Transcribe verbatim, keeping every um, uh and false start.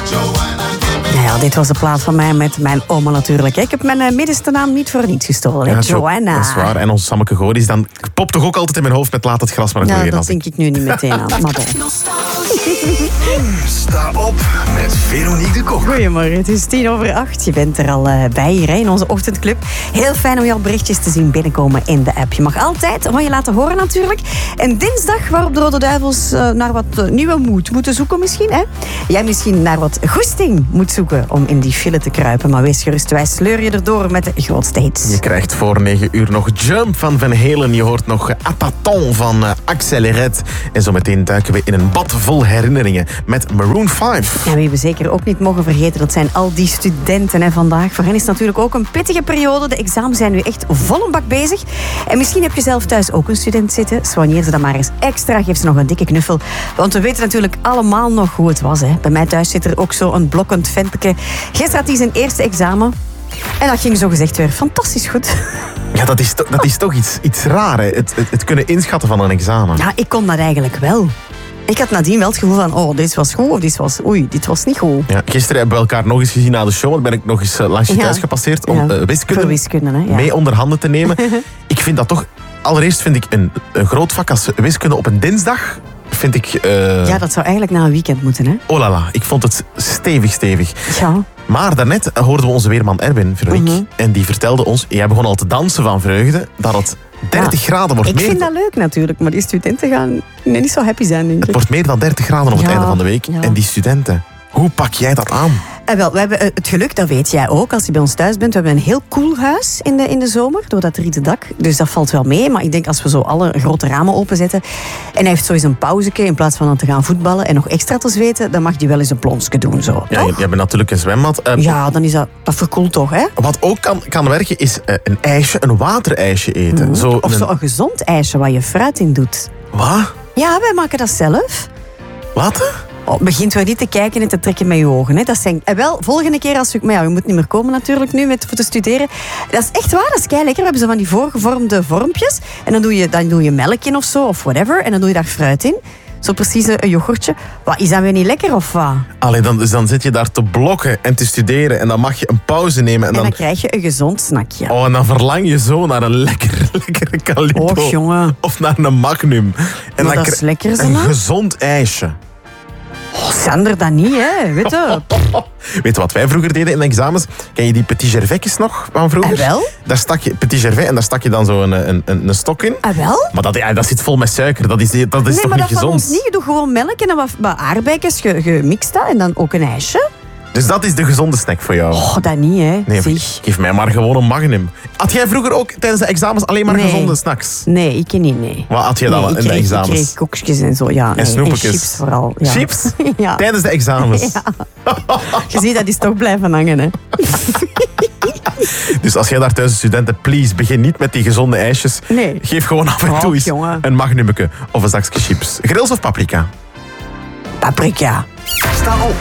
Nou ja, dit was de plaat van mij met mijn oma natuurlijk. Ik heb mijn middenste naam niet voor niets gestolen. Ja, Joanna. Dat is waar. En onze Sammeke Goris, dan popt toch ook altijd in mijn hoofd met laat het gras maar groeien. Ja, dat denk ik nu niet meteen aan. Maar Sta op met Veronique de Kok. Goedemorgen, het is tien over acht. Je bent er al uh, bij hier hè, in onze ochtendclub. Heel fijn om jouw berichtjes te zien binnenkomen in de app. Je mag altijd van je laten horen natuurlijk. En dinsdag waarop de Rode Duivels uh, naar wat uh, nieuwe moed moeten zoeken misschien. Hè? Jij misschien naar wat goesting moet zoeken om in die file te kruipen. Maar wees gerust, wij sleur je erdoor met de grootste hits. Je krijgt voor negen uur nog Jump van Van Halen. Je hoort nog Apaton van uh, Accelerate. En zometeen duiken we in een bad vol herinneringen met Maroon vijf. En wie we zeker ook niet mogen vergeten, dat zijn al die studenten hè, vandaag. Voor hen is het natuurlijk ook een pittige periode. De examens zijn nu echt vol een bak bezig. En misschien heb je zelf thuis ook een student zitten. Soigneer ze dan maar eens extra. Geef ze nog een dikke knuffel. Want we weten natuurlijk allemaal nog hoe het was. Hè. Bij mij thuis zit er ook zo een blokkend ventje. Gisteren had hij zijn eerste examen. En dat ging zogezegd weer fantastisch goed. Ja, dat is, to- dat is toch iets, iets raar, hè? Het, het, het kunnen inschatten van een examen. Ja, ik kon dat eigenlijk wel. Ik had nadien wel het gevoel van, oh, dit was goed of dit was, oei, dit was niet goed. Ja, gisteren hebben we elkaar nog eens gezien na de show. Dan ben ik nog eens uh, langs je Ja. thuis gepasseerd om Ja. uh, wiskunde, Voor wiskunde, hè, ja. mee onder handen te nemen. Ik vind dat toch... Allereerst vind ik een, een groot vak als wiskunde op een dinsdag... Vind ik... Uh, Ja, dat zou eigenlijk na een weekend moeten, hè? Oh la la, ik vond het stevig, stevig. Ja. Maar daarnet hoorden we onze weerman Erwin, Veronique. Mhm. En die vertelde ons, jij begon al te dansen van vreugde, dat het dertig Ja. graden wordt. Ik meer, vind dat leuk natuurlijk, maar die studenten gaan nee, niet zo happy zijn, denk Het ik. wordt meer dan dertig graden op het Ja, einde van de week. ja. En die studenten, hoe pak jij dat aan? En wel, we hebben het geluk, dat weet jij ook, als je bij ons thuis bent. We hebben een heel koel huis in de, in de zomer, door dat rieten dak. Dus dat valt wel mee. Maar ik denk, als we zo alle grote ramen openzetten... en hij heeft zo eens een pauzeke, in plaats van dan te gaan voetballen... en nog extra te zweten, dan mag hij wel eens een plonsje doen, zo. Ja, je, toch? je hebt natuurlijk een zwembad. Uh, Ja, dan is dat, dat verkoelt toch, hè? Wat ook kan, kan werken, is uh, een ijsje, een waterijsje eten. Mm. Zo Of een... zo'n gezond ijsje waar je fruit in doet. Wat? Ja, wij maken dat zelf. Wat? Oh, begint wel niet te kijken en te trekken met je ogen. Hè. Dat zijn, en wel, volgende keer als je... Maar ja, je moet niet meer komen natuurlijk nu met, voor te studeren. Dat is echt waar, dat is kei lekker. We hebben zo van die voorgevormde vormpjes. En dan doe je, dan doe je melk in of zo, of whatever. En dan doe je daar fruit in. Zo precies een yoghurtje. Wat, is dat weer niet lekker of wat? Allee, dan, dus dan zit je daar te blokken en te studeren. En dan mag je een pauze nemen. En En dan, dan krijg je een gezond snackje. oh, en dan verlang je zo naar een lekker, lekkere Calippo. Och, jongen. Of naar een Magnum. En Maar dan dat is kri- lekker, een Sanne. gezond ijsje. Oh, Sander, dat niet, hè. Weet je. Weet je wat wij vroeger deden in de examens? Ken je die petit gervaisjes nog van vroeger? En wel? Daar stak je petit gervais en daar stak je dan zo een, een, een, een stok in. Ah, wel? Maar dat, ja, dat zit vol met suiker. Dat is, dat is Nee, toch maar niet dat van gezond? ons niet. Je doet gewoon melk en dan wat, wat aardbeidjes ge- gemixt dat, en dan ook een ijsje. Dus dat is de gezonde snack voor jou? Oh, dat niet, hè. nee, Zeg. geef mij maar gewoon een Magnum. Had jij vroeger ook tijdens de examens alleen maar Nee. gezonde snacks? Nee, ik niet, nee. Wat had je dan Nee, ik in de kreeg, examens? Ik kreeg koekjes en zo, ja. Nee. snoepjes? chips vooral. Ja. Chips? Ja. Tijdens de examens? Ja. Je ziet, dat is toch blijven hangen, hè. Dus als jij daar thuis een student hebt, please, begin niet met die gezonde ijsjes. Nee. Geef gewoon af en Och, toe eens jongen. een Magnumke of een zakje chips. Grills of paprika? Paprika. Sta op